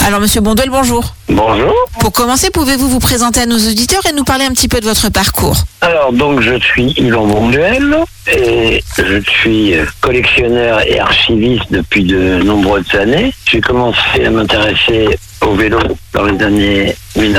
Alors Monsieur Bonduel, bonjour. Bonjour. Pour commencer, pouvez-vous vous présenter à nos auditeurs et nous parler un petit peu de votre parcours? Alors donc je suis Yvan Bonduel et je suis collectionneur et archiviste depuis de nombreuses années. J'ai commencé à m'intéresser au vélo dans les années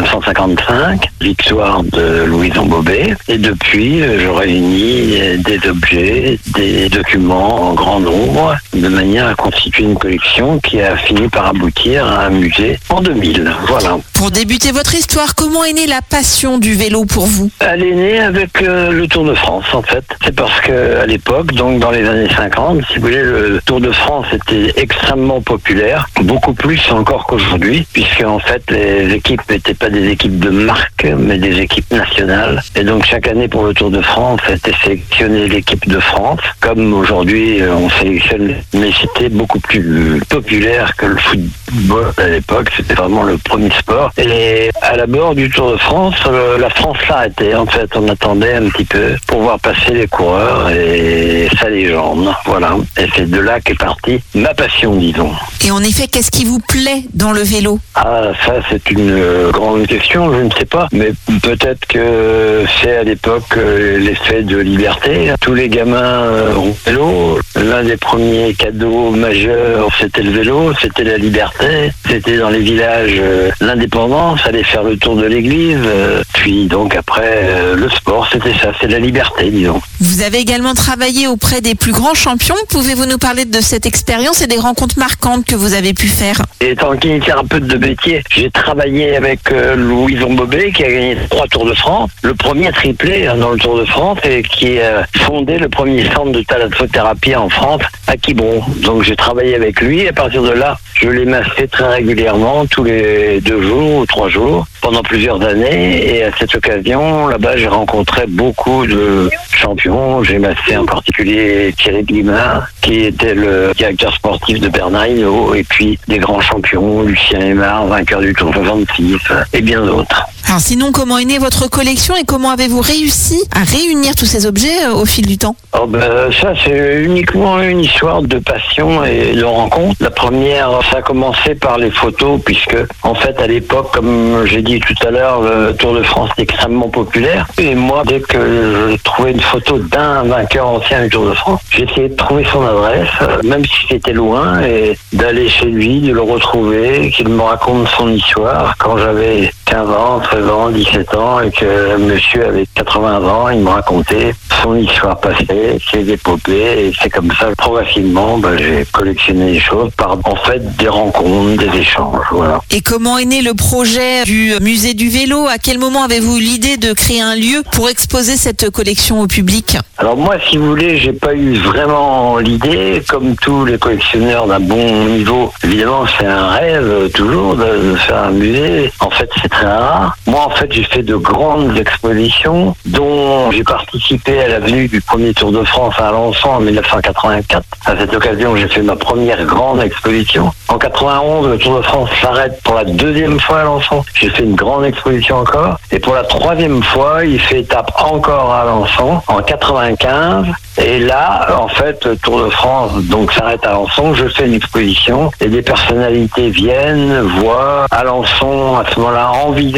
1955, victoire de Louison Bobet. Et depuis, je réunis des objets, des documents en grand nombre, de manière à constituer une collection qui a fini par aboutir à un musée en 2000. Voilà. Pour débuter votre histoire, comment est née la passion du vélo pour vous? Elle est née avec le Tour de France, en fait. C'est parce que à l'époque, donc dans les années 50, si vous voulez, le Tour de France était extrêmement populaire, beaucoup plus encore qu'aujourd'hui, puisque en fait, les équipes n'étaient pas des équipes de marque, mais des équipes nationales. Et donc chaque année pour le Tour de France, était sélectionnée l'équipe de France, comme aujourd'hui on sélectionne, mais c'était beaucoup plus populaire que le football à l'époque. C'était vraiment le premier sport. Et à la bord du Tour de France, la France l'arrêtait. En fait, on attendait un petit peu pour voir passer les coureurs et sa légende. Voilà. Et c'est de là qu'est partie ma passion, disons. Et en effet, qu'est-ce qui vous plaît dans le vélo? Ah, ça c'est une grande question, je ne sais pas. Mais peut-être que c'est à l'époque l'effet de liberté. Tous les gamins ont vélo. L'un des premiers cadeaux majeurs, c'était le vélo, c'était la liberté. C'était dans les villages l'indépendance, aller faire le tour de l'église. Puis donc après, le sport, c'était ça, c'est la liberté, disons. Vous avez également travaillé auprès des plus grands champions. Pouvez-vous nous parler de cette expérience et des rencontres marquantes que vous avez pu faire? Étant kinésithérapeute de métier, j'ai travaillé avec Louison Bobet qui a gagné 3 Tours de France, le premier triplé dans le Tour de France et qui a fondé le premier centre de thalassothérapie en France à Quiberon. Donc j'ai travaillé avec lui et à partir de là, je l'ai massé très régulièrement, tous les 2 jours ou 3 jours, pendant plusieurs années. Et à cette occasion, là-bas, j'ai rencontré beaucoup de champions. J'ai massé en particulier Thierry Glimard, qui était le directeur sportif de Bernard Hinault, et puis des grands champions, Lucien Aymar, vainqueur du Tour 66, et bien d'autres. Alors sinon, comment est née votre collection et comment avez-vous réussi à réunir tous ces objets au fil du temps? Oh ça, c'est uniquement une histoire de passion et de rencontre. La première, ça a commencé par les photos, puisque en fait, à l'époque, comme j'ai dit tout à l'heure, le Tour de France est extrêmement populaire. Et moi, dès que je trouvais une photo d'un vainqueur ancien du Tour de France, j'essayais de trouver son adresse, même si c'était loin, et d'aller chez lui, de le retrouver, qu'il me raconte son histoire. Quand j'avais 15 ans, 13 ans, 17 ans, et que monsieur avait 80 ans, il me racontait son histoire passée, ses épopées, et c'est comme ça, progressivement, j'ai collectionné les choses par, en fait, des rencontres, des échanges, voilà. Et comment est né le projet du musée du vélo? À quel moment avez-vous eu l'idée de créer un lieu pour exposer cette collection au public? Alors moi, si vous voulez, j'ai pas eu vraiment l'idée, comme tous les collectionneurs d'un bon niveau. Évidemment, c'est un rêve, toujours, de faire un musée. En fait, c'est très rare. Moi, en fait, j'ai fait de grandes expositions, dont j'ai participé à la venue du premier Tour de France à Alençon en 1984. À cette occasion, j'ai fait ma première grande exposition. En 91, le Tour de France s'arrête pour la 2e fois à Alençon. J'ai fait une grande exposition encore. Et pour la 3e fois, il fait étape encore à Alençon en 95. Et là, en fait, le Tour de France donc s'arrête à Alençon. Je fais une exposition et des personnalités viennent, voient Alençon à ce moment-là,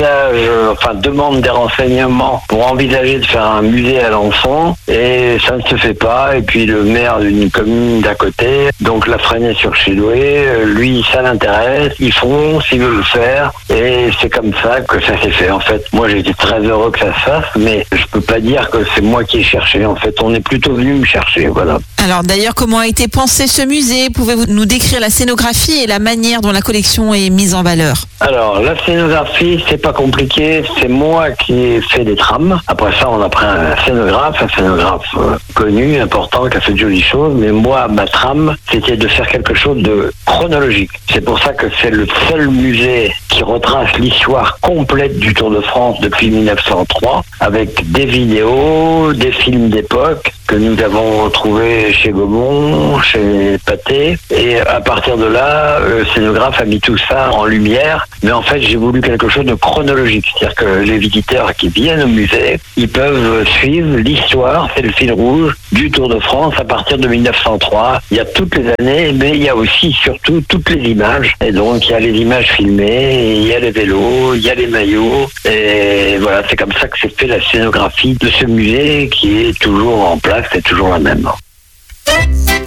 demande des renseignements pour envisager de faire un musée à Alençon. Et ça ne se fait pas. Et puis le maire d'une commune d'à côté, donc la Fresnay-sur-Chedoué, lui, ça l'intéresse. Ils fonce, ils veulent le faire. Et c'est comme ça que ça s'est fait. En fait, moi, j'étais très heureux que ça se fasse, mais je peux pas dire que c'est moi qui ai cherché. En fait, on est plutôt venu me chercher, voilà. Alors d'ailleurs, comment a été pensé ce musée? Pouvez-vous nous décrire la scénographie et la manière dont la collection est mise en valeur? Alors, la scénographie, c'est pas compliqué. C'est moi qui ai fait des trames. Après ça, on a pris un scénographe connu, important, qui a fait de jolies choses. Mais moi, ma trame, c'était de faire quelque chose de chronologique. C'est pour ça que c'est le seul musée qui retrace l'histoire complète du Tour de France depuis 1903, avec des vidéos, des films d'époque, que nous avons retrouvé chez Gaumont, chez Pathé. Et à partir de là, le scénographe a mis tout ça en lumière. Mais en fait, j'ai voulu quelque chose de chronologique. C'est-à-dire que les visiteurs qui viennent au musée, ils peuvent suivre l'histoire, c'est le fil rouge, du Tour de France à partir de 1903. Il y a toutes les années, mais il y a aussi surtout toutes les images. Et donc, il y a les images filmées, il y a les vélos, il y a les maillots. Et voilà, c'est comme ça que s'est fait la scénographie de ce musée qui est toujours en place, c'est toujours la même.